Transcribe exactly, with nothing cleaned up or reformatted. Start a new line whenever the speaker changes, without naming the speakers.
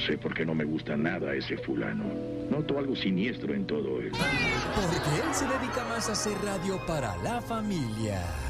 sé por qué no me gusta nada ese fulano. Noto algo siniestro en todo él.
Porque él se dedica más a hacer radio para la familia.